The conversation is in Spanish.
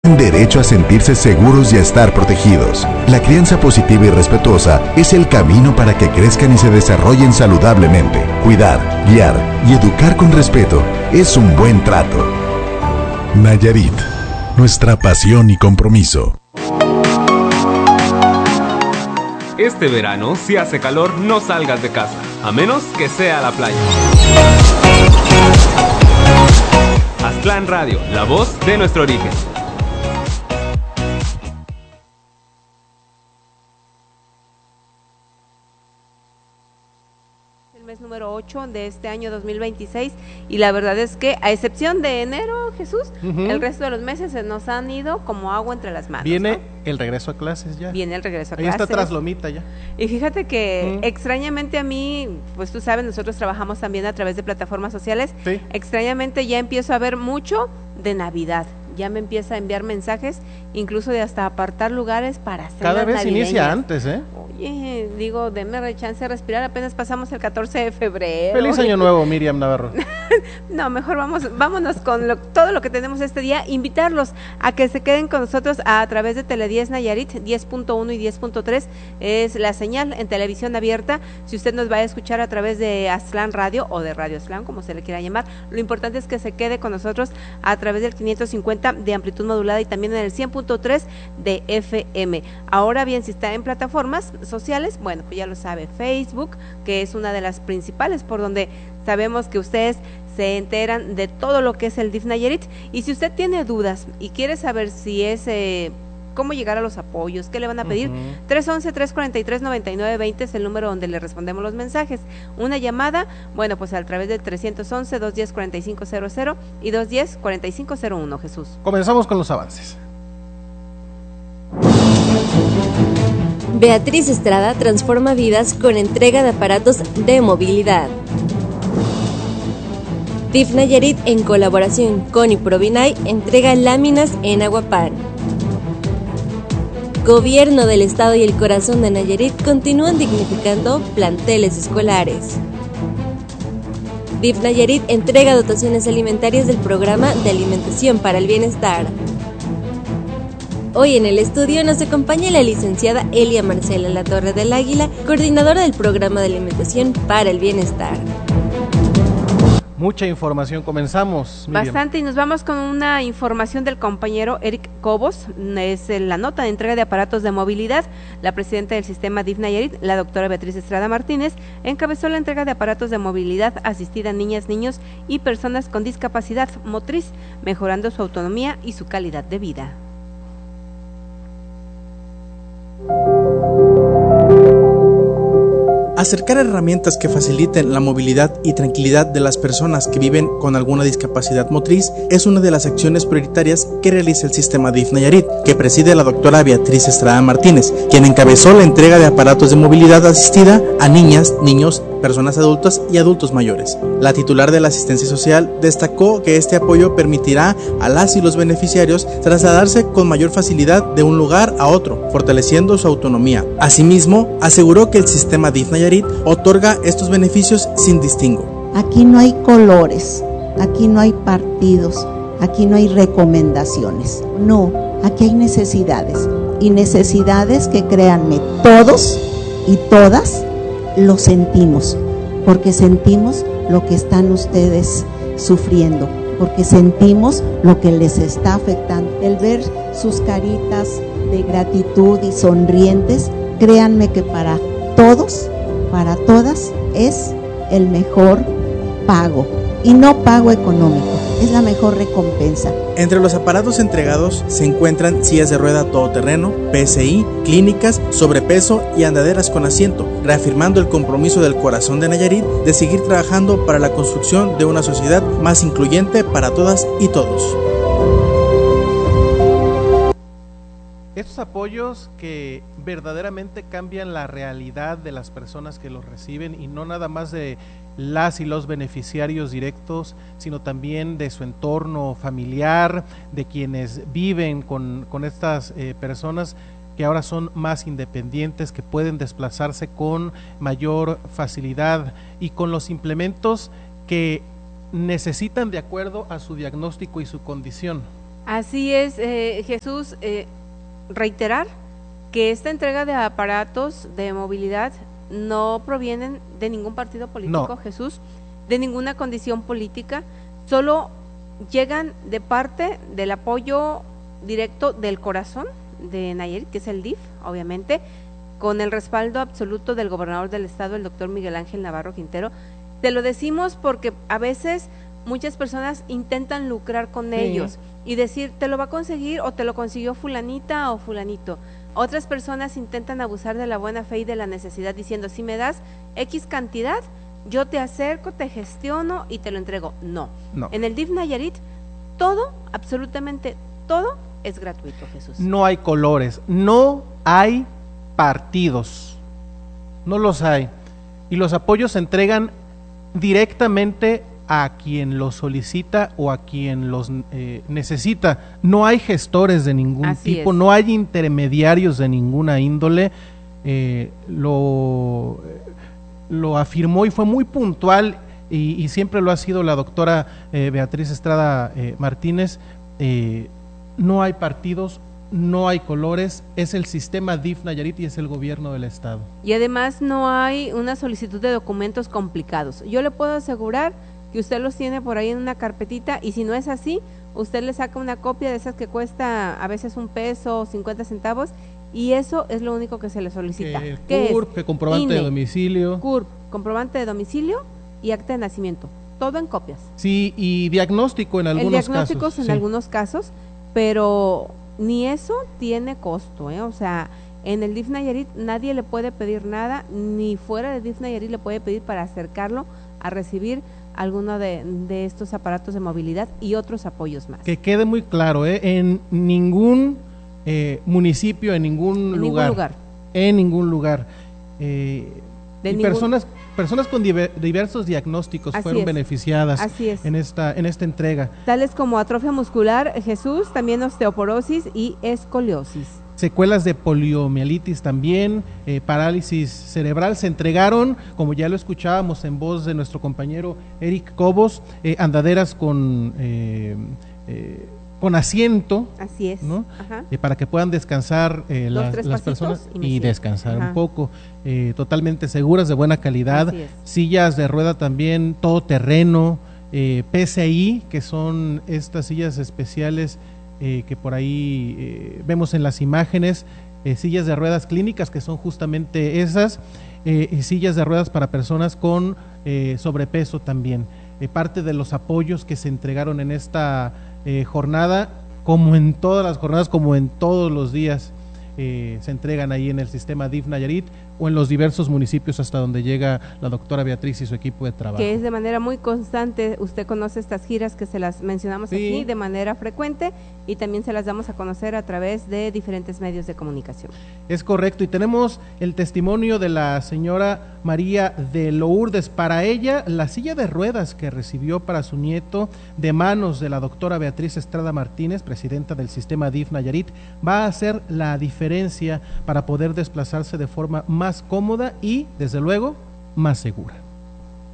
derecho a sentirse seguros y a estar protegidos. La crianza positiva y respetuosa es el camino para que crezcan y se desarrollen saludablemente. Cuidar, guiar y educar con respeto es un buen trato. Nayarit, nuestra pasión y compromiso. Este verano, si hace calor, no salgas de casa, a menos que sea a la playa. Aztlán Radio, la voz de nuestro origen. Número 8 de este año 2026 y la verdad es que a excepción de enero, Jesús, el resto de los meses se nos han ido como agua entre las manos. Viene, ¿no? El regreso a clases ya. Viene el regreso a Ahí clases. está Traslomita ya. Y fíjate que extrañamente a mí, pues tú sabes, nosotros trabajamos también a través de plataformas sociales. Sí. Extrañamente ya empiezo a ver mucho de Navidad. Ya me empieza a enviar mensajes, incluso de hasta apartar lugares para hacer. Cada vez inicia antes, ¿eh? Oye, digo, denme chance de respirar, apenas pasamos el 14 de febrero. Feliz año nuevo, Miriam Navarro. No, mejor vámonos con todo lo que tenemos este día, invitarlos a que se queden con nosotros a través de Tele10 Nayarit, 10.1 y 10.3, es la señal en televisión abierta. Si usted nos va a escuchar a través de Aztlán Radio o de Radio Aztlán, como se le quiera llamar, lo importante es que se quede con nosotros a través del 550 de amplitud modulada y también en el 100.3 de FM. Ahora bien, si está en plataformas sociales, bueno, pues ya lo sabe, Facebook, que es una de las principales por donde sabemos que ustedes se enteran de todo lo que es el DIF Nayarit, y si usted tiene dudas y quiere saber si es cómo llegar a los apoyos, qué le van a pedir, 311-343-9920 es el número donde le respondemos los mensajes. Una llamada, bueno, pues a través del 311-210-4500 y 210-4501, Jesús. Comenzamos con los avances. Beatriz Estrada transforma vidas con entrega de aparatos de movilidad. DIF Nayarit, en colaboración con Iprovinae, entrega láminas en Aguapán. Gobierno del Estado y el Corazón de Nayarit continúan dignificando planteles escolares. DIF Nayarit entrega dotaciones alimentarias del programa de alimentación para el bienestar. Hoy en el estudio nos acompaña la licenciada Elia Marcela Latorre del Águila, coordinadora del programa de alimentación para el bienestar. Mucha información, comenzamos, Miriam. Bastante, y nos vamos con una información del compañero Eric Cobos. Es la nota de entrega de aparatos de movilidad. La presidenta del sistema DIF Nayarit, la doctora Beatriz Estrada Martínez, encabezó la entrega de aparatos de movilidad asistida a niñas, niños y personas con discapacidad motriz, mejorando su autonomía y su calidad de vida. Acercar herramientas que faciliten la movilidad y tranquilidad de las personas que viven con alguna discapacidad motriz es una de las acciones prioritarias que realiza el sistema DIF Nayarit, que preside la doctora Beatriz Estrada Martínez, quien encabezó la entrega de aparatos de movilidad asistida a niñas, niños, personas adultas y adultos mayores. La titular de la asistencia social destacó que este apoyo permitirá a las y los beneficiarios trasladarse con mayor facilidad de un lugar a otro, fortaleciendo su autonomía. Asimismo, aseguró que el sistema DIF Nayarit otorga estos beneficios sin distingo. Aquí no hay colores, aquí no hay partidos, aquí no hay recomendaciones. No, aquí hay necesidades, y necesidades que, créanme, todos y todas lo sentimos, porque sentimos lo que están ustedes sufriendo, porque sentimos lo que les está afectando. El ver sus caritas de gratitud y sonrientes, créanme que para todos, para todas, es el mejor pago, y no pago económico, es la mejor recompensa. Entre los aparatos entregados se encuentran sillas de rueda todoterreno, PSI, clínicas, sobrepeso y andaderas con asiento, reafirmando el compromiso del Corazón de Nayarit de seguir trabajando para la construcción de una sociedad más incluyente para todas y todos. Estos apoyos que verdaderamente cambian la realidad de las personas que los reciben, y no nada más de las y los beneficiarios directos, sino también de su entorno familiar, de quienes viven con estas personas que ahora son más independientes, que pueden desplazarse con mayor facilidad y con los implementos que necesitan de acuerdo a su diagnóstico y su condición. Así es, Jesús, reiterar que esta entrega de aparatos de movilidad no provienen de ningún partido político, No. Jesús, de ninguna condición política, solo llegan de parte del apoyo directo del corazón de Nayarit, que es el DIF, obviamente, con el respaldo absoluto del gobernador del estado, el doctor Miguel Ángel Navarro Quintero. Te lo decimos porque a veces muchas personas intentan lucrar con ellos y decir, te lo va a conseguir o te lo consiguió fulanita o fulanito. Otras personas intentan abusar de la buena fe y de la necesidad diciendo, si me das X cantidad, yo te acerco, te gestiono y te lo entrego. No. En el DIF Nayarit, todo, absolutamente todo, es gratuito, Jesús. No hay colores, no hay partidos, no los hay. Y los apoyos se entregan directamente a quien los solicita o a quien los necesita. No hay gestores de ningún Así tipo, es. no hay intermediarios de ninguna índole. Lo afirmó y fue muy puntual y siempre lo ha sido la doctora Beatriz Estrada Martínez. No hay partidos, no hay colores, es el sistema DIF Nayarit y es el gobierno del estado. Y además no hay una solicitud de documentos complicados. Yo le puedo asegurar que usted los tiene por ahí en una carpetita y si no es así, usted le saca una copia de esas que cuesta a veces $1 o 50 centavos y eso es lo único que se le solicita. ¿Qué CURP, que comprobante INE, de domicilio. CURP, comprobante de domicilio y acta de nacimiento. Todo en copias. Sí, y diagnóstico en algunos casos. Diagnósticos en algunos casos, pero ni eso tiene costo, o sea, en el DIF Nayarit nadie le puede pedir nada, ni fuera del DIF Nayarit le puede pedir para acercarlo a recibir alguno de estos aparatos de movilidad y otros apoyos más. Que quede muy claro, en ningún municipio, en ningún lugar. En ningún lugar. Personas con diversos diagnósticos Así fueron es. beneficiadas Así es. en esta entrega. Tales como atrofia muscular, Jesús, también osteoporosis y escoliosis. Secuelas de poliomielitis también, parálisis cerebral, se entregaron, como ya lo escuchábamos en voz de nuestro compañero Eric Cobos, andaderas con asiento. Así es. ¿No? Para que puedan descansar las personas y descansar un poco, totalmente seguras, de buena calidad. Sillas de rueda también, todoterreno, PCI, que son estas sillas especiales que por ahí vemos en las imágenes, sillas de ruedas clínicas, que son justamente esas, y sillas de ruedas para personas con sobrepeso también. Parte de los apoyos que se entregaron en esta jornada, como en todas las jornadas, como en todos los días, se entregan ahí en el sistema DIF Nayarit o en los diversos municipios hasta donde llega la doctora Beatriz y su equipo de trabajo. Que es de manera muy constante, usted conoce estas giras que se las mencionamos aquí de manera frecuente y también se las damos a conocer a través de diferentes medios de comunicación. Es correcto, y tenemos el testimonio de la señora María de Lourdes. Para ella, la silla de ruedas que recibió para su nieto de manos de la doctora Beatriz Estrada Martínez, presidenta del sistema DIF Nayarit, va a hacer la diferencia para poder desplazarse de forma más cómoda y, desde luego, más segura.